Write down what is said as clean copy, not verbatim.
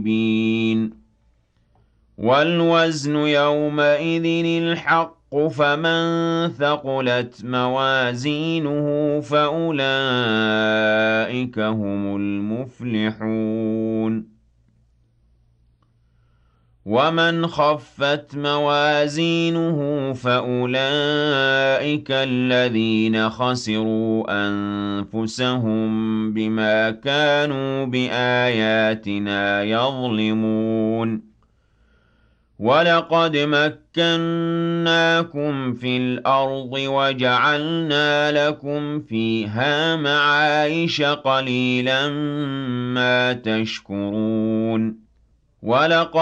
مُبِينٌ وَالْوَزْنُ يَوْمَئِذٍ الْحَقُّ ۚ فَمَن ثَقُلَتْ مَوَازِينُهُ فَأُولَٰئِكَ هُمُ الْمُفْلِحُونَ وَمَنْ خَفَّتْ مَوَازِينُهُ فَأُولَٰئِكَ الَّذِينَ خَسِرُوا أَنفُسَهُم بِمَا كَانُوا بِآيَاتِنَا يَظْلِمُونَ وَلَقَدْ مَكَّنَّاكُمْ فِي الْأَرْضِ وَجَعَلْنَا لَكُمْ فِيهَا مَعَايِشَ ۗ قَلِيلًا مَّا تَشْكُرُونَ